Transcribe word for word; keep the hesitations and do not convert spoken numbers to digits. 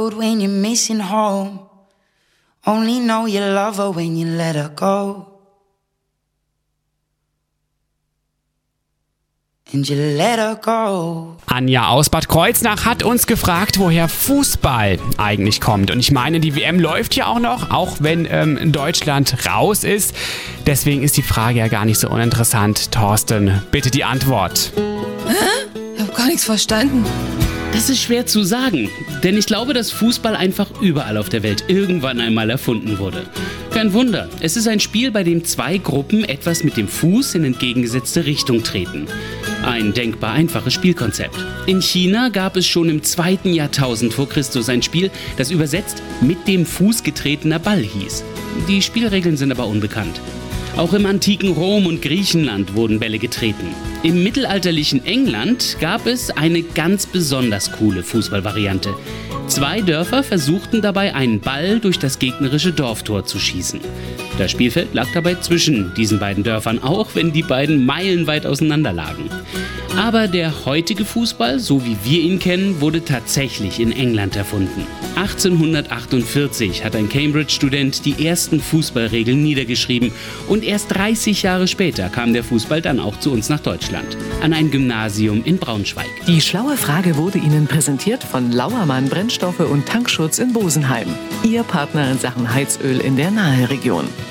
When you're missing home, only know you love her when you let her go. And you let her go. Anja aus Bad Kreuznach hat uns gefragt, woher Fußball eigentlich kommt. Und ich meine, die W M läuft ja auch noch, auch wenn ähm, Deutschland raus ist. Deswegen ist die Frage ja gar nicht so uninteressant. Thorsten, bitte die Antwort. Hä? Ich hab gar nichts verstanden. Das ist schwer zu sagen, denn ich glaube, dass Fußball einfach überall auf der Welt irgendwann einmal erfunden wurde. Kein Wunder, es ist ein Spiel, bei dem zwei Gruppen etwas mit dem Fuß in entgegengesetzte Richtung treten. Ein denkbar einfaches Spielkonzept. In China gab es schon im zweiten Jahrtausend vor Christus ein Spiel, das übersetzt mit dem Fuß getretener Ball hieß. Die Spielregeln sind aber unbekannt. Auch im antiken Rom und Griechenland wurden Bälle getreten. Im mittelalterlichen England gab es eine ganz besonders coole Fußballvariante. Zwei Dörfer versuchten dabei, einen Ball durch das gegnerische Dorftor zu schießen. Das Spielfeld lag dabei zwischen diesen beiden Dörfern, auch wenn die beiden meilenweit auseinander lagen. Aber der heutige Fußball, so wie wir ihn kennen, wurde tatsächlich in England erfunden. achtzehnhundertachtundvierzig hat ein Cambridge-Student die ersten Fußballregeln niedergeschrieben und erst dreißig Jahre später kam der Fußball dann auch zu uns nach Deutschland, an ein Gymnasium in Braunschweig. Die schlaue Frage wurde Ihnen präsentiert von Lauermann Brennstoffe und Tankschutz in Bosenheim. Ihr Partner in Sachen Heizöl in der Naheregion.